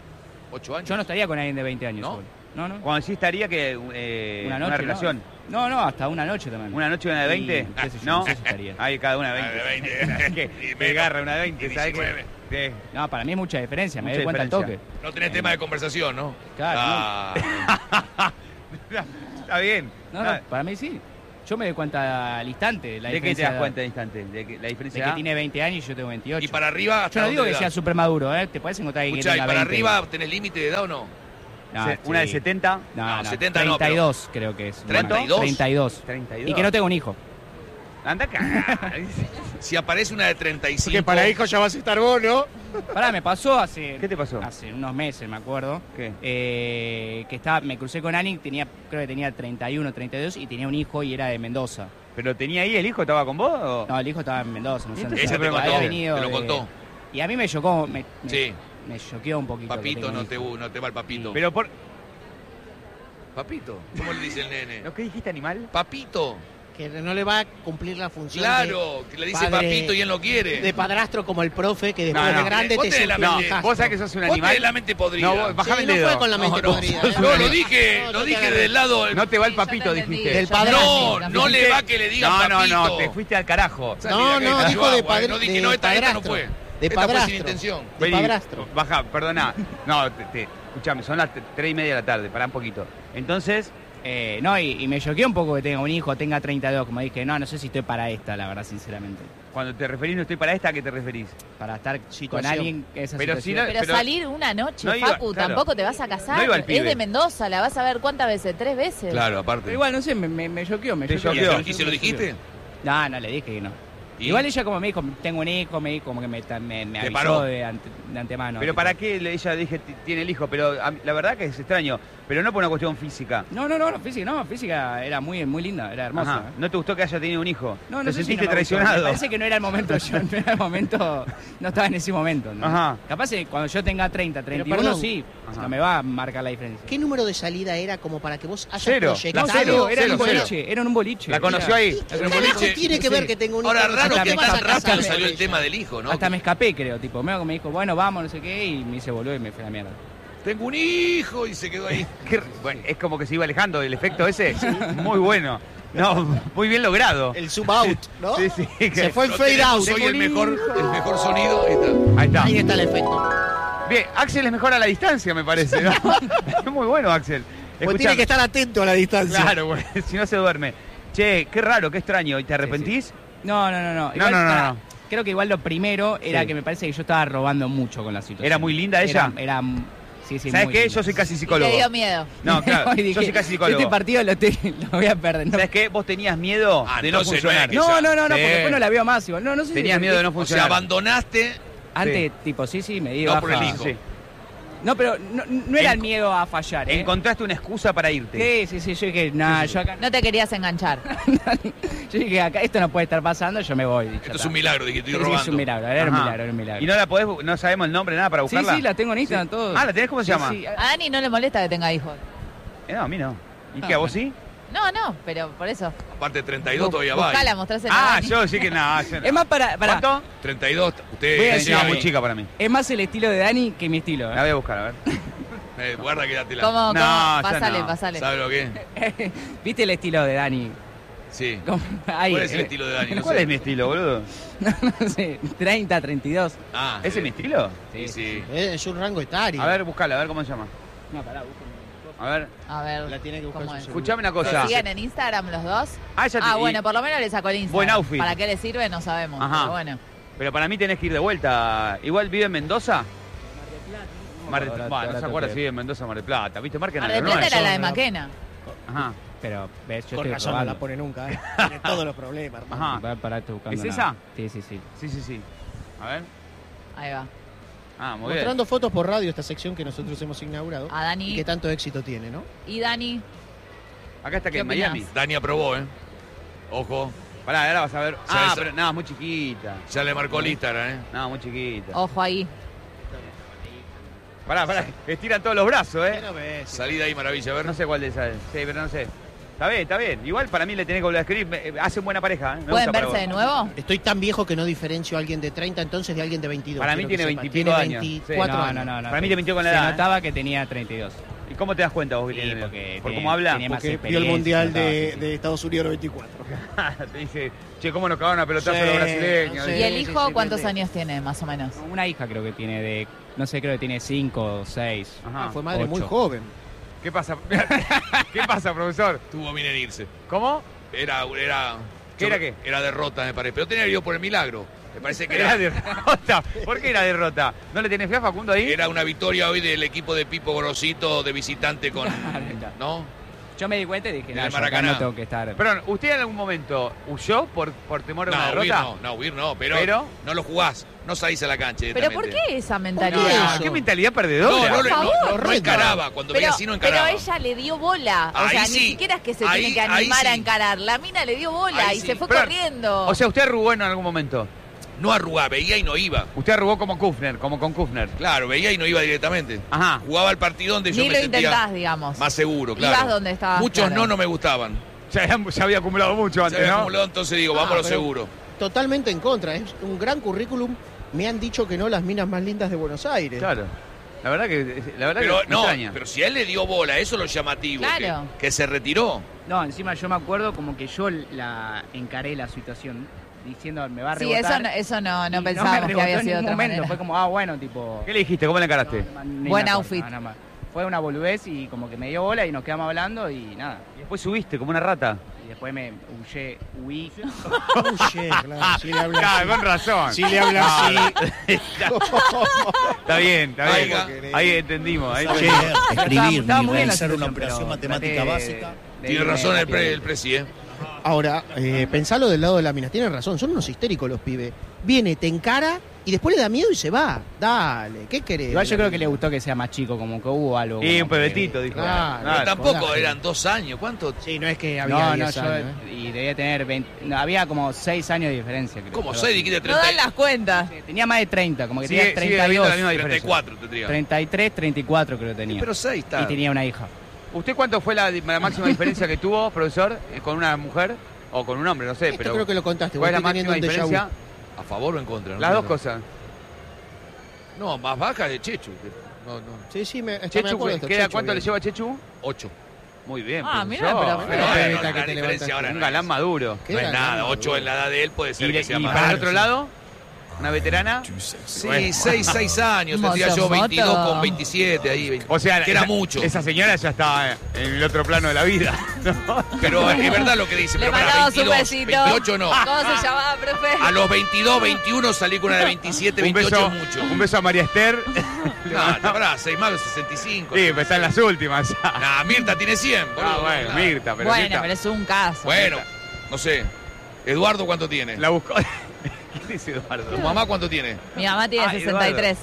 8 años. Yo no estaría con alguien de 20 años. ¿No? solo. No. Cuando sí estaría que Una noche, una relación. No, hasta una noche también. ¿Una noche y una de 20? Y, qué sé yo, ¿No? no sé si estaría. Hay cada una de Una 20. de 20. Que Y me menos. agarra una de 20, Y ¿sabes qué? 19. Sí. No, para mí es mucha diferencia, me Mucha doy cuenta al toque. diferencia. No tenés tema de conversación, ¿no? Claro, Ah, Está bien. No, para mí sí. Yo me doy cuenta al instante. La ¿De qué te diferencia das cuenta de instante? ¿De que la de diferencia que de tiene 20 años y yo tengo 28. y para arriba, ¿hasta Yo no digo dónde que le sea das? súper maduro, ¿eh? Te puedes encontrar alguien que Escuchá, ¿y tenga para 20. arriba tenés límite de edad o no? No, una de sí. 70? No, 70 no, 32 creo que es. ¿32? 32. 32. Y que no tengo un hijo. Anda acá. Si aparece una de 35... Porque para hijos ya vas a estar vos, ¿no? Pará, me pasó hace... ¿Qué te pasó? Hace unos meses, me acuerdo. ¿Qué? Que me crucé con Ani, creo que tenía 31, 32 y tenía un hijo y era de Mendoza. ¿Pero tenía ahí el hijo? ¿Estaba con vos? O? No, el hijo estaba en Mendoza, no sé dónde Ella estaba. te contó, Había venido te lo de- contó. Y a mí me chocó, Sí. me choqueó un poquito. que Papito, tenga un no hijo. te va el papito. Pero por... Papito, ¿cómo le dice el nene? ¿Lo que dijiste, animal? Papito, Que no le va a cumplir la función claro, que le dice padre- papito y él no quiere. de padrastro como el profe que después No, no. de grande Vos te tenés la suplica mente- un Vos sabés que sos un Vos animal. tenés la mente podrida. No, vos, bajame el no dedo. fue con la mente no, podrida. no, lo dije, No, lo no te dije agarré. del lado del... No te va el Sí, yo papito, te entendí. dijiste. Del padrastro. No, no le va que le digan No, papito. no, te fuiste al carajo. Salí No, de acá, no, de dijo de Chihuahua, padre- No dije, de no, esta no padrastro. fue. De Esta fue sin padrastro. intención. De Vení, padrastro. Baja, perdona. No, escuchame, son las 3:30 de la tarde, pará un poquito. Entonces, No, y me choqueó un poco que tenga un hijo, tenga 32, como dije, no sé si estoy para esta, la verdad, sinceramente. cuando te referís, no estoy para esta, ¿a qué te referís? Para estar Situación. con alguien que esa Pero situación. si Pero, Pero- salir una noche, no iba- Facu, claro. tampoco te vas a casar. No iba el Es pibe. de Mendoza, la vas a ver cuántas veces, 3 veces. Claro, aparte. Pero igual, no sé, me choqueó, me Te choqueó. choqueó. ¿Y se lo dijiste? No, le dije que no. ¿Y? Igual ella como me dijo, tengo un hijo, me dijo como que me avisó paró. de antemano. Pero tipo. ¿para qué ella dije tiene el hijo? Pero la verdad que es extraño, pero no por una cuestión física. No, física era muy linda, era hermosa. Ajá. ¿No te gustó que haya tenido un hijo? No, ¿Te sé si sentiste no me gustó. traicionado? Me parece que no era el momento, no estaba en ese momento. ¿no? Ajá. Capaz que cuando yo tenga 30, 31, perdón. sí, Ajá. no me va a marcar la diferencia. ¿Qué número de salida era como para que vos hayas Cero. proyectado? No, Cero, cero, era en un cero. boliche, era en un boliche. La conoció Era- ahí. Pero ¿Qué boliche- tiene que sí. ver que tengo un hijo? Ahora, ¿No raro te que vas a tan casar rápido con salió el ella? tema del hijo, ¿no? Hasta me escapé, creo, tipo, medio que me dijo, bueno, vamos, no sé qué, y me hice boludo y me fui a la mierda. Tengo un hijo y se quedó ahí. Bueno, es como que se iba alejando el efecto ese. Muy bueno. No, muy bien logrado. El zoom out, ¿no? Sí, sí. Se fue el Lo fade tenemos out. hoy el mejor sonido. Ahí está. Ahí está. Ahí está el efecto. Bien, Axel es mejor a la distancia, me parece, ¿no? Es muy bueno, Axel. Pues Escuchá, tiene que estar atento a la distancia. Claro, güey, si no se duerme. Che, qué raro, qué extraño. ¿Y te arrepentís? No. Igual, No. Creo que igual lo primero era Sí. que me parece que yo estaba robando mucho con la situación. ¿Era muy linda ella? Sí, ¿Sabes muy qué? linda. Yo soy casi Y psicólogo. te dio miedo. No, claro, Y dije, yo soy casi psicólogo. Este partido lo voy a perder. No, ¿Sabes qué? Vos tenías miedo Ah, de no entonces funcionar. no es que- no, Sí. porque después no la veo más igual. No sé si Tenías miedo de no O sea, funcionar. abandonaste. Antes, tipo, sí, me di No baja. por el hijo. Sí. No, pero no era el miedo a fallar, ¿eh? Encontraste una excusa para irte. Sí, yo dije, nada, yo acá... No te querías enganchar. Yo dije, acá esto no puede estar pasando, yo me voy. Esto es un milagro, dije, estoy Sí, robando. es un milagro, era Ajá. un milagro. ¿Y no la podés, no sabemos el nombre, nada para buscarla? Sí, la tengo en Instagram, todo. Ah, ¿la tenés? ¿Cómo se llama? Sí, A Dani no le molesta que tenga hijos. No, a mí no. ¿Y No, qué, a vos sí? No, pero por eso. Aparte de 32 todavía va. Buscala, mostrásela a Ah, Dani. yo sí que no. Yo no. Es más para ¿Cuánto? 32, Voy a usted decir No, algo. muy chica para mí. es más el estilo de Dani que mi estilo. La voy a buscar, a ver. guarda, quédatela. ¿Cómo? No, ya Pásale, no. pásale. ¿Sabe lo que es? ¿Viste el estilo de Dani? Sí. ¿Cómo? Ahí, ¿Cuál es el estilo de Dani? No ¿Cuál sé. es mi estilo, boludo? No sé, 30, 32. Ah, ¿Ese es mi estilo? Sí, sí. Es un rango etario. A ver, buscala, a ver cómo se llama. No, pará, busco. A ver, A ver. La tiene que buscar ¿cómo su es? celular. escuchame una ¿Se cosa. siguen en Instagram los dos? Ah, ya te- y- Bueno, por lo menos le sacó el Instagram. Buen outfit. ¿Para qué le sirve? No sabemos. Ajá. Pero bueno. Pero para mí tenés que ir de vuelta. Igual vive en Mendoza. Mar del Plata. Bueno, no se acuerda si vive en Mendoza o Mar del Plata. ¿Viste? Marquen Mar a del lo Plata nuestro. era la de no. Maquena. Ajá. Pero, ves, yo Con estoy razón no probando. la pone nunca, ¿eh? Tiene todos los problemas, hermano. Ajá. Pará, estoy buscando ¿Es una- esa? Sí. Sí. A ver. Ahí va. Ah, muy bien. Mostrando fotos por radio, esta sección que nosotros hemos inaugurado. A Dani. Y que tanto éxito tiene, ¿no? Y Dani. Acá está que ¿Qué en opinás? Miami. Dani aprobó, ¿eh? Ojo. Pará, ahora vas a ver. Ya Ah, esa- pero no, muy chiquita. Ya le marcó el Instagram, ¿eh? No, muy chiquita. Ojo ahí. Pará, estiran todos los brazos, ¿Qué ¿eh? no ves? Salí de ahí, maravilla, a ver. No sé cuál de esas es. Sí, pero no sé. Está bien. Igual para mí le tenés que volver a escribir. Hacen buena pareja. Me ¿Pueden gusta para verse de vos. nuevo? Estoy tan viejo que no diferencio a alguien de 30 entonces de alguien de 22. Para mí quiero tiene que sepa. 20 años. Tiene Sí. 24 años. No. Para mí te mintió con la Se edad. notaba que tenía 32. ¿Y cómo te das cuenta vos que Sí, tiene? porque ¿Por tiene- cómo habla? tiene más Porque vio el experiencia, Mundial notaba, sí, sí. de Estados Unidos 94. Te dice, che, ¿cómo nos cagaron a pelotazo Sí, los brasileños? sí. ¿Y el hijo sí, cuántos pendejo. años tiene, más o menos? Una hija creo que tiene de, no sé, creo que tiene 5 o 6. Ajá. Fue madre muy 8. joven. ¿Qué pasa? ¿Qué pasa, profesor? Tuvo bien en irse. ¿Cómo? Era ¿Qué era qué? Era derrota, me parece. Pero tenía que ir por el milagro. Me parece que Era derrota. ¿Por qué era derrota? ¿No le tenés fe a Facundo ahí? era una victoria hoy del equipo de Pipo Gorosito de visitante con... ¿No? Yo me di cuenta y dije, En no, el yo acá Maracaná. no tengo que estar. Perdón, ¿usted en algún momento huyó por temor a una No, derrota? huir no, pero no lo jugás. No salís a la cancha ¿Pero por directamente. qué esa qué mentalidad? eso? ¿Qué mentalidad perdedora? No, Por favor. no encaraba. Cuando veía así no encaraba. pero ella le dio bola. O Ahí sea, sí. ni siquiera es que se Ahí- tiene que ahí animar a sí. encarar. La mina le dio bola Ahí y sí. se fue Pero- corriendo. O sea, usted arrugó en algún momento. No arrugaba, veía y no iba. Usted arrugó como Kufner, como con Kufner. Claro, veía y no iba directamente. Ajá. Jugaba el partido donde yo Ni me lo sentía intentás, digamos. más seguro, claro. Ibas donde estabas, Muchos claro. no me gustaban. Ya había acumulado mucho Se antes, había ¿no? acumulado, entonces digo, vamos a lo pero- seguro. Totalmente en contra. Es un gran currículum. Me han dicho que no las minas más lindas de Buenos Aires. Claro. La verdad que Pero me no, extraña. pero si a él le dio bola, eso es lo llamativo. Claro. Que se retiró. No, encima yo me acuerdo como que yo la encaré la situación diciendo, me va a Sí, rebotar. eso no y me pensábamos que rebotó había en sido de ningún otra momento. manera. Fue como, bueno, tipo... ¿Qué le dijiste? ¿Cómo le encaraste? ni Buen me acuerdo, outfit. nada más. Fue una boludez y como que me dio bola y nos quedamos hablando y nada. Y después subiste como una rata. Y después me huí. Oye, claro, si le habla Claro, así. con razón. Si le habla así. Está bien, está bien. Oiga. Ahí entendimos. Ahí Leer, escribir, estaba muy ni bien la realizar una situación, operación pero matemática traté básica. de Tiene irme razón el rápidamente. presi, ¿eh? Ahora, pensalo del lado de la mina. Tienen razón, son unos histéricos los pibes. Viene, te encara y después le da miedo y se va. Dale, ¿qué querés? Igual yo creo que le gustó que sea más chico, como que hubo algo. Y como un que- pebetito, dijo. Claro. Pero Claro, tampoco, coraje. eran 2 años. ¿Cuánto? Sí, no es que había No, 10 yo años. y debía tener 20, no, había como 6 años de diferencia, creo. ¿Cómo? Algo 6 así. dijiste No dan 30, las cuentas. Tenía más de 30, como que Sigue tenía habiendo la 32, misma diferencia. 34 tendría. 33, 34 creo que tenía. Pero 6 está. Y tenía una hija. ¿Usted cuánto fue la máxima diferencia que tuvo, profesor, con una mujer o con un hombre? No sé, Esto pero. creo que lo contaste. ¿Cuál es la vos estoy máxima teniendo un déjà vu. diferencia? ¿A favor o en contra? No Las dos entiendo. cosas. No, más baja de Chechu. No. Sí, sí, me Chechu, acuerdo de esto, ¿queda Chechu, cuánto le bien. lleva a Chechu? 8. Muy bien. Ah, profesor. mirá, pero- Pero Pero bueno, ahorita que la te diferencia levantaste. ahora Un no galán es, maduro. ¿Qué no es era? nada. No, 8 en la edad de él puede ser Y, que sea y más. para el grande. otro lado, una veterana. Sí, 6 años. Tendría yo Moto. 22 con 27 ahí. 20. O sea, que era esa- mucho. Esa señora ya estaba en el otro plano de la vida. ¿no? Pero es verdad lo que dice. Le Pero para mandamos un 22, besito. 28 no. ¿Cómo se llamaba, profe? A los 22, 21 salí con una de 27, Un 28 beso, mucho. un beso a María Esther. No, pará, 6 más de 65. Sí, pues está en las últimas. Nah, Mirta tiene 100, boludo. Ah, bueno, Nah. Mirta, pero Bueno, Mirta pero es un caso. Bueno, no sé. ¿Eduardo cuánto tiene? la buscó. ¿Qué dice Eduardo? ¿Tu mamá cuánto tiene? Mi mamá tiene Ay, 63.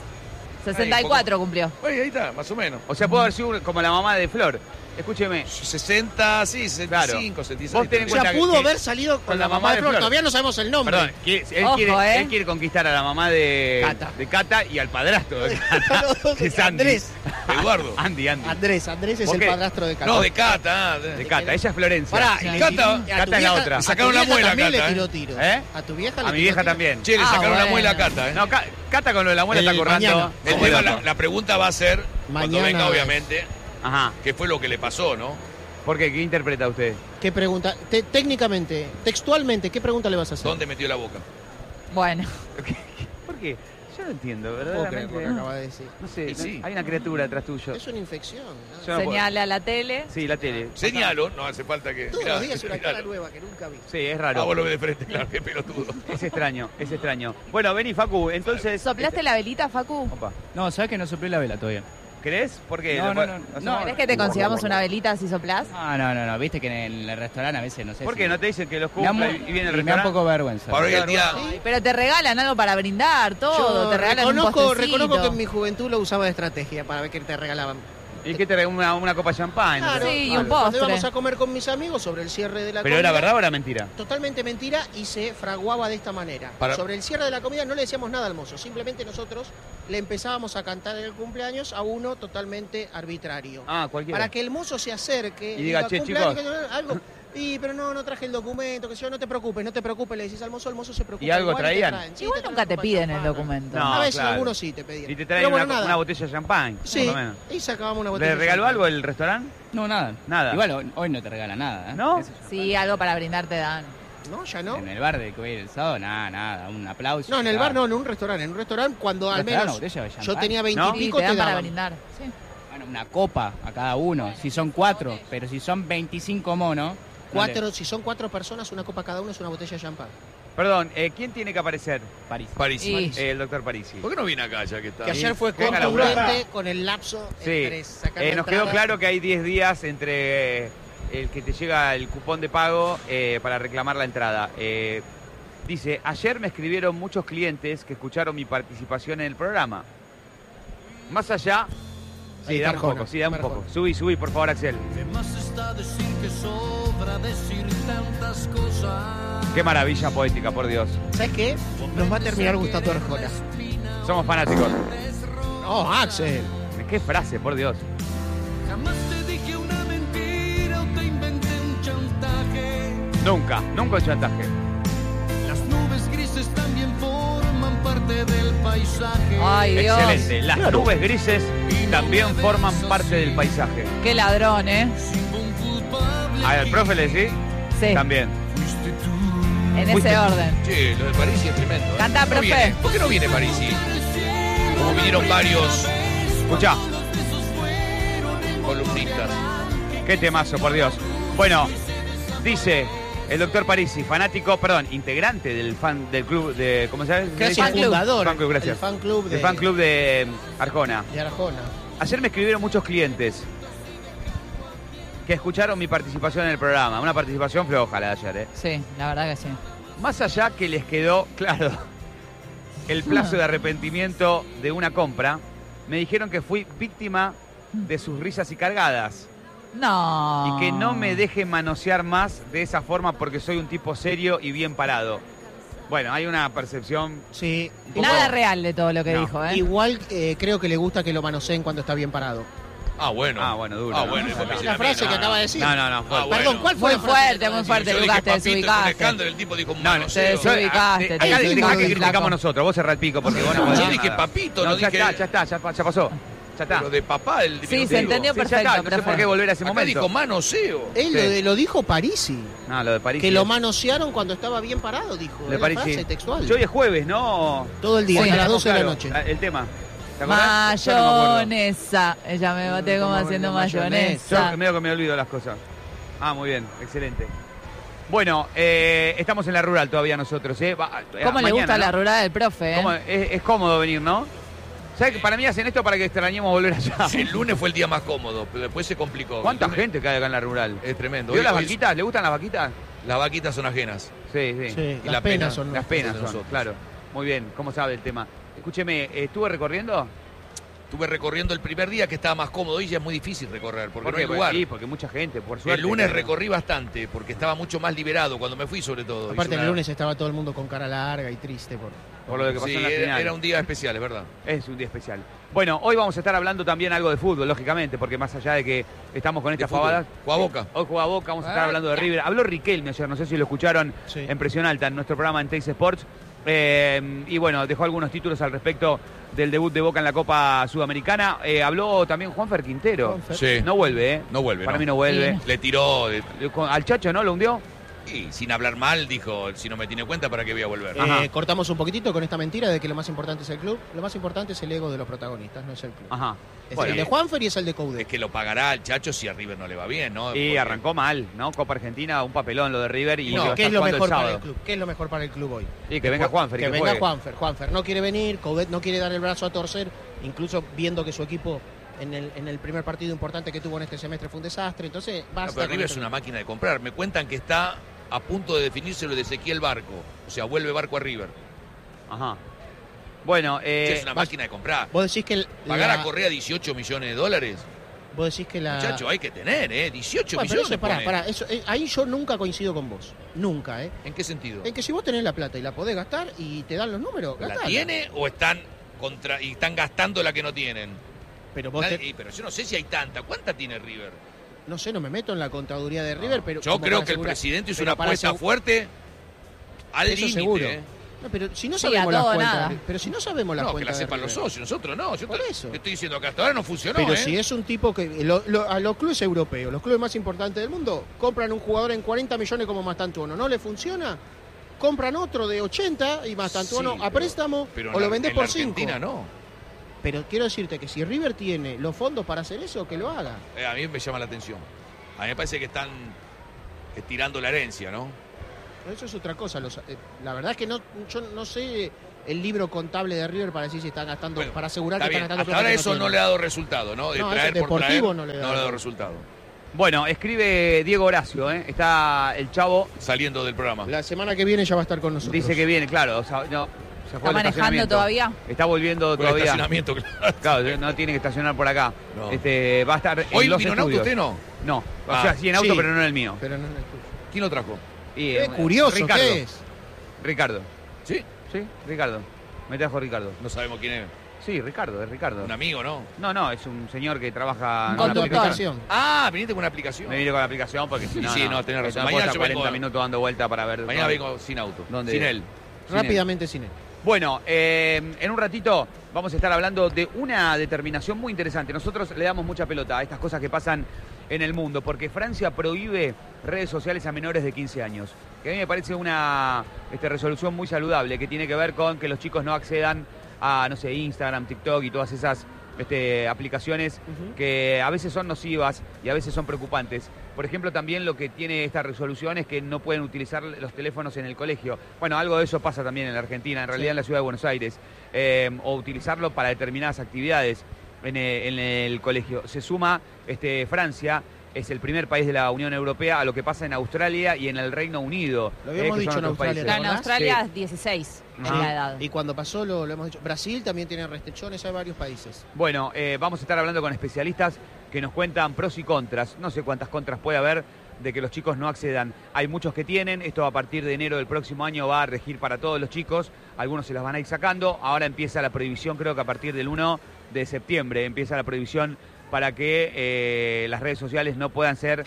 64 cumplió. Ahí está, más o menos. O sea, puede haber sido como la mamá de Flor. Escúcheme. 60, sí, 65, Claro. 66. Vos tenés O sea, cuenta pudo que- haber salido con la mamá de Flor. Todavía no sabemos el nombre. Perdón, Ojo, él quiere conquistar a la mamá de Cata y al padrastro de Cata, Los dos, que es Andy. Andrés. Eduardo. Andy. Andrés es ¿Vos el qué? padrastro de Cata. No, de Cata. De Cata, ella es Florencia. Pará, Sí. y le- Cata- a tu Cata es la vieja- otra. a tu Sacaron la vieja muela, también Cata, le tiró tiro. ¿Eh? A tu vieja le A mi tiró vieja tiro. también. Che, le Ah, sacaron la bueno. muela a Cata, ¿eh? No, Cata con lo de la muela está currando. mañana. El tema, la pregunta va a ser, cuando Mañana venga, es. obviamente, Ajá. qué fue lo que le pasó, ¿no? ¿Por qué? ¿Qué interpreta usted? ¿Qué pregunta? Técnicamente, textualmente, ¿qué pregunta le vas a hacer? ¿Dónde metió la boca? Bueno, ¿Por qué? Yo no entiendo, No puedo creer lo que verdaderamente. acaba de decir. No sé, Y sí. hay una criatura atrás tuyo. Es una infección. ¿no? Yo no puedo. señala a la tele. Sí, la tele. Señalo, no hace falta que... Todos mirá, los días una cara miralo. nueva que nunca vi. Sí, es Ah, raro. vos lo ves de frente, claro, qué pelotudo. Es extraño, es extraño. Bueno, vení, Facu, entonces... ¿Soplaste la velita, Facu? Opa. No, ¿sabes que no soplé la vela todavía? ¿Querés? ¿Por qué? No, ¿Lo- no, lo- no. ¿Querés que te consigamos una velita si soplás? No, viste que en el restaurante a veces no sé ¿Por si- qué? ¿No te dicen que los Me da cumple mu- y viene el y me da un restaurante? poco vergüenza. Para hoy el día... Pero te regalan algo para brindar, todo. Yo Te regalan un reconozco postrecito. que en mi juventud lo usaba de estrategia para ver qué te regalaban. ¿Y qué te trae? Una copa de champán? Claro, Sí, y un cuando postre. íbamos a comer con mis amigos sobre el cierre de la ¿Pero comida. era verdad o era mentira? Totalmente mentira y se fraguaba de esta manera. Sobre el cierre de la comida no le decíamos nada al mozo, simplemente nosotros le empezábamos a cantar el cumpleaños a uno totalmente arbitrario. Ah, cualquiera. Para que el mozo se acerque Y diga, che, "Cumpleaños, chicos". algo. Y pero no traje el documento, que yo no te preocupes, le decís al mozo se preocupa. ¿Y algo igual, traían? te traen. Sí, Igual te nunca traen te copa piden el champán. documento. No, A veces claro. algunos sí te pedían. Y te traen Pero bueno, una nada. botella de champán. Sí, por lo menos. y sacábamos una botella. ¿Le de regaló champán. algo el restaurante? No, nada. Nada. Igual hoy no te regala nada, ¿eh? ¿No? Qué sé yo. Sí, algo para brindarte dan. No, ya no. En el bar de que voy el sábado, nada, un aplauso. No, en el nada. bar no, en un restaurante. En un restaurante cuando al ¿Restaurante, menos botella de yo champán? tenía 20 ¿No? y Sí, pico te te dan para daban. brindar. Sí. Bueno, una copa a cada uno. Si son 4, pero si son 25 monos. Si son 4 personas, una copa cada uno es una botella de champán. Perdón, ¿quién tiene que aparecer? París. Parisi. Y- El doctor Parisi. ¿Por qué no viene acá ya que está? Que ayer fue venga a laburar. contundente con el lapso Sí, entre sacar la nos quedó entrada. claro que hay 10 días entre el que te llega el cupón de pago para reclamar la entrada. Dice, ayer me escribieron muchos clientes que escucharon mi participación en el programa. Más allá... Sí, Ahí está dame un Arjona, poco, sí, dame un Arjona. poco. Subí, por favor, Axel. Qué maravilla poética, por Dios. ¿Sabes qué? Nos va a terminar gustando Arjona. Somos fanáticos. Oh, Axel. Qué frase, por Dios. Nunca un chantaje. Ay, Dios. Excelente. Las nubes grises también forman parte del paisaje. Qué ladrón, ¿eh? ¿Al profe le decís? Sí, También. en Fuiste- ese orden. Che, lo de Parisi es tremendo. ¿eh? Cantá, ¿Por qué no profe. viene? ¿Por qué no viene Parisi? Como vinieron varios Escuchá, columnistas. qué temazo, por Dios. Bueno, dice el doctor Parisi, integrante del club de, ¿cómo se llama? Gracias, Fan club. fundador. Fan club, gracias. El fan club El fan club de Arjona. de Arjona. Ayer me escribieron muchos clientes que escucharon mi participación en el programa. Una participación floja la de ayer, ¿eh? Sí, la verdad que sí. Más allá que les quedó, claro, el plazo de arrepentimiento de una compra, me dijeron que fui víctima de sus risas y cargadas. No. Y que no me deje manosear más de esa forma porque soy un tipo serio y bien parado. Bueno, hay una percepción... Sí. un poco- Nada real de todo lo que No. dijo, ¿eh? Igual creo que le gusta que lo manoseen cuando está bien parado. Ah, bueno. duro. Ah, ¿no? bueno. eso me La dicen a mí, frase no, que no. acaba de decir. No, Ah, fuerte. bueno. Perdón, ¿cuál fue Muy la frase fuerte, que muy acaba de fuerte, Yo dije Lucas, te papito, es un desubicaste. escándalo, el tipo dijo un No, no, manoseo. te Yo- desubicaste, te acá desubicaste, acá que flaco. criticamos nosotros, vos cerrá el pico porque vos no podés Yo decir dije nada. papito, no ya dije- está, ya pasó. Ya está. Pero de papá, el Sí, diminutivo. se entendió Sí, ya perfecto, está, no sé profe. por qué volver a ese Acá momento. dijo manoseo. Él Sí. lo dijo Parisi. No, lo de París. Que lo manosearon cuando estaba bien parado, dijo. de Es la París, frase sí. textual. Yo hoy es jueves, ¿no? Todo el día, Sí. hasta las 12 de la Claro, noche. El tema. ¿Te acordás? Yo no me acuerdo. Mayonesa. Ella me bate como haciendo mayonesa. Yo medio que me olvido las cosas. Ah, muy bien, excelente. Bueno, estamos en la rural todavía nosotros, ¿eh? ¿Cómo le gusta la rural? rural del profe, ¿Cómo? eh? Es cómodo venir, ¿no? ¿Sabes que para mí hacen esto para que extrañemos volver allá? El lunes fue el día más cómodo, pero después se complicó. ¿Cuánta El lunes gente cae acá en la rural? Es tremendo. ¿Vio Hoy- las hoy- vaquitas? ¿Le gustan las vaquitas? Las vaquitas son ajenas. Sí, sí. Sí, Y las la penas pena, son Las penas de son, nosotros. claro. Muy bien, ¿cómo sabe el tema? Escúcheme, ¿estuve recorriendo? Estuve recorriendo el primer día que estaba más cómodo. Hoy ya es muy difícil recorrer porque no hay Porque- lugar. Sí, porque mucha gente, por suerte. El lunes claro. recorrí bastante porque estaba mucho más liberado cuando me fui, sobre todo. Aparte, Hice el una- lunes estaba todo el mundo con cara larga y triste Por lo que pasó Sí, en la era, final. era un día especial, es verdad. Es un día especial. Bueno, hoy vamos a estar hablando también algo de fútbol, lógicamente, porque más allá de que estamos con De estas fútbol. pavadas, Juega Boca. hoy juega Boca, vamos a estar hablando de River. Habló Riquelme ayer, no sé si lo escucharon Sí. en Presión Alta, en nuestro programa en Teis Sports. Y bueno, dejó algunos títulos al respecto del debut de Boca en la Copa Sudamericana. Habló también Juanfer Quintero. Juanfer. Sí. No vuelve, ¿eh? No vuelve, Para no. mí no vuelve. Le tiró Al Chacho, ¿no? ¿Lo hundió? y sin hablar mal dijo, si no me tiene cuenta, ¿para qué voy a volver? Ajá. Cortamos un poquitito con esta mentira de que lo más importante es el club. Lo más importante es el ego de los protagonistas, no es el club. Ajá. Es Bueno, el de Juanfer y es el de Coudet. Es que lo pagará el Chacho si a River no le va bien, ¿no? y Porque- arrancó mal, ¿no? Copa Argentina, un papelón lo de River y No, va a ¿qué es estar lo jugando mejor el para el sábado. club? ¿Qué es lo mejor para el club hoy? Y que venga Juanfer y Que que venga juegue. Juanfer. Juanfer no quiere venir, Coudet no quiere dar el brazo a torcer, incluso viendo que su equipo en el primer partido importante que tuvo en este semestre fue un desastre. Entonces, No, basta. pero con River es esto. una máquina de comprar. Me cuentan que está a punto de definirse lo de Ezequiel Barco. O sea, vuelve Barco a River. Ajá. Bueno, Sí, es una máquina de comprar. Vos decís que Pagar a Correa $18 millones. Vos decís que la... Muchacho, hay que tener, 18 Bueno, pero millones. eso, pará, pone. eso, ahí yo nunca coincido con vos. Nunca, ¿En qué sentido? En que si vos tenés la plata y la podés gastar y te dan los números, ¿La gastala. tiene o están y están gastando la que no tienen? Pero vos Pero yo no sé si hay tanta. ¿Cuánta tiene River? no sé, no me meto en la contaduría de River, pero... Yo como creo para que el asegurar- presidente hizo pero una para apuesta asegu- fuerte al Eso límite. seguro. No, pero si no Sí, sabemos a las todo o cuentas... nada. Pero si no sabemos las No, que cuentas la de sepan los River. socios, nosotros no. Yo Por te eso. estoy diciendo que hasta ahora no funcionó. Pero si es un tipo que... a los clubes europeos, los clubes más importantes del mundo, compran un jugador en 40 millones como Mastantuono. ¿No le funciona? Compran otro de 80 y Mastantuono Sí, a préstamo pero o lo vendés en por la 5. Argentina no. Pero quiero decirte que si River tiene los fondos para hacer eso, que lo haga. A mí me llama la atención. A mí me parece que están estirando la herencia, ¿no? Eso es otra cosa. La verdad es que yo no sé el libro contable de River para decir si están gastando, Bueno, para asegurar está que bien. están gastando Hasta ahora plata que eso no tienen. le ha dado resultado, ¿no? De No, traer ese por traer, Deportivo no le da. ha dado resultado. Bueno, escribe Diego Horacio, está el chavo, Saliendo del programa. La semana que viene ya va a estar con nosotros. dice que viene, claro, o sea, no, se fue ¿Está al manejando estacionamiento. todavía? Está volviendo Por el todavía. estacionamiento, claro. Claro, no tiene que estacionar por acá. No. Va a estar en ¿Hoy los vino en auto estudios. usted no? No, o Ah, sea, sí en auto, sí. pero no en el mío. Pero no es el tuyo. ¿Quién lo trajo? Y, Curioso, Ricardo. ¿qué es? Ricardo. ¿Sí? Sí, Ricardo. Me trajo Ricardo. No sabemos quién es. Sí, Ricardo, es Ricardo. Un amigo, ¿no? No, es un señor que trabaja Un en una conductor. aplicación. Ah, viniste con una aplicación. Me vine con la aplicación porque si Sí, no, sí, no, tenés razón. No puedo Mañana estar yo 40 vengo- minutos dando vuelta para ver. Mañana vengo sin auto. ¿Dónde? Sin él. Rápidamente sin él. Bueno, en un ratito vamos a estar hablando de una determinación muy interesante. Nosotros le damos mucha pelota a estas cosas que pasan en el mundo, porque Francia prohíbe redes sociales a menores de 15 años. Que a mí me parece una resolución muy saludable, que tiene que ver con que los chicos no accedan a, no sé, Instagram, TikTok y todas esas aplicaciones que a veces son nocivas y a veces son preocupantes. Por ejemplo, también lo que tiene esta resolución es que no pueden utilizar los teléfonos en el colegio. Bueno, algo de eso pasa también en la Argentina, en realidad en la ciudad de Buenos Aires. O utilizarlo para determinadas actividades en el colegio. Se suma Francia, es el primer país de la Unión Europea, a lo que pasa en Australia y en el Reino Unido. Lo habíamos que dicho son en otros Australia, países. Claro, en Australia es 16 es Ajá. la edad. Y cuando pasó lo hemos dicho. Brasil también tiene restricciones, hay varios países. Bueno, vamos a estar hablando con especialistas que nos cuentan pros y contras. No sé cuántas contras puede haber de que los chicos no accedan. Hay muchos que tienen, esto a partir de enero del próximo año va a regir para todos los chicos, algunos se las van a ir sacando, ahora empieza la prohibición, creo que a partir del 1 de septiembre empieza la prohibición para que las redes sociales no puedan ser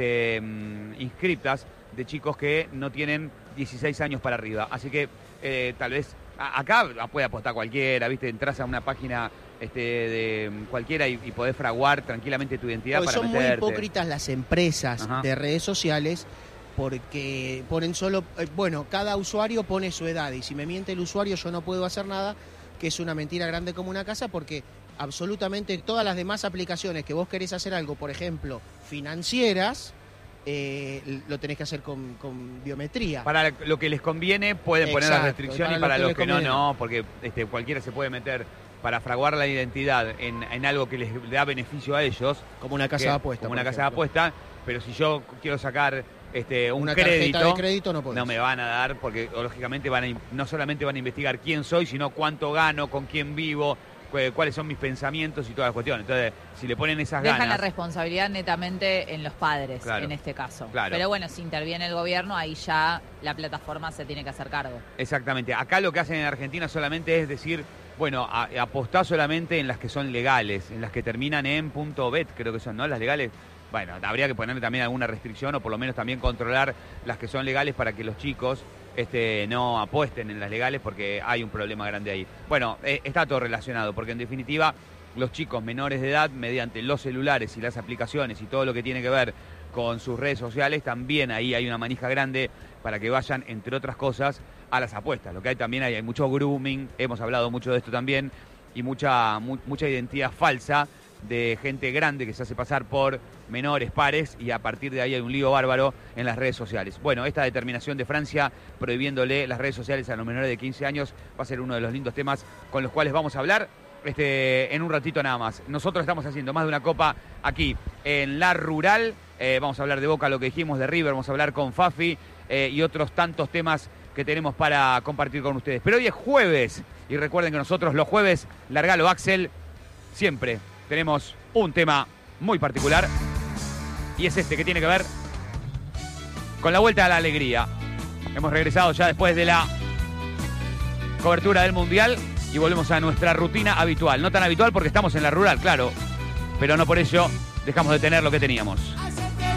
inscriptas de chicos que no tienen 16 años para arriba. Así que tal vez acá puede apostar cualquiera, ¿viste? Entras a una página de cualquiera y podés fraguar tranquilamente tu identidad Porque para son meterte. muy hipócritas las empresas Ajá. de redes sociales porque ponen solo, cada usuario pone su edad y si me miente el usuario yo no puedo hacer nada, que es una mentira grande como una casa porque absolutamente todas las demás aplicaciones que vos querés hacer algo, por ejemplo, financieras, lo tenés que hacer con biometría. Para lo que les conviene pueden poner la Exacto, restricción y y para lo que los les que no, conviene no, porque cualquiera se puede meter para fraguar la identidad en algo que les da beneficio a ellos. Como una casa de apuesta. Como una por casa de ejemplo. apuesta, pero si yo quiero sacar un Una tarjeta crédito, de crédito no podés. no me van a dar porque lógicamente no solamente van a investigar quién soy, sino cuánto gano, con quién vivo, cuáles son mis pensamientos y todas las cuestiones. Entonces, si le ponen esas Dejan la ganas... responsabilidad netamente en los padres, Claro, en este caso. claro. Pero bueno, si interviene el gobierno, ahí ya la plataforma se tiene que hacer cargo. Exactamente. Acá lo que hacen en Argentina solamente es decir, bueno, apostá solamente en las que son legales, en las que terminan en .bet, creo que son, ¿no? Las legales. Bueno, habría que ponerle también alguna restricción o por lo menos también controlar las que son legales para que los chicos no apuesten en las legales porque hay un problema grande ahí. Bueno, está todo relacionado porque en definitiva los chicos menores de edad, mediante los celulares y las aplicaciones y todo lo que tiene que ver con sus redes sociales, también ahí hay una manija grande para que vayan, entre otras cosas, a las apuestas. Lo que hay también hay mucho grooming, hemos hablado mucho de esto también, y mucha identidad falsa de gente grande que se hace pasar por menores, pares, y a partir de ahí hay un lío bárbaro en las redes sociales. Bueno, esta determinación de Francia prohibiéndole las redes sociales a los menores de 15 años va a ser uno de los lindos temas con los cuales vamos a hablar en un ratito nada más. Nosotros estamos haciendo más de una copa aquí en La Rural. Vamos a hablar de Boca, lo que dijimos, de River, vamos a hablar con Fafi y otros tantos temas que tenemos para compartir con ustedes. Pero hoy es jueves y recuerden que nosotros los jueves, largalo Axel, siempre tenemos un tema muy particular. Y es este que tiene que ver con la vuelta a la alegría. Hemos regresado ya después de la cobertura del Mundial y volvemos a nuestra rutina habitual. No tan habitual porque estamos en la rural, claro, pero no por ello dejamos de tener lo que teníamos.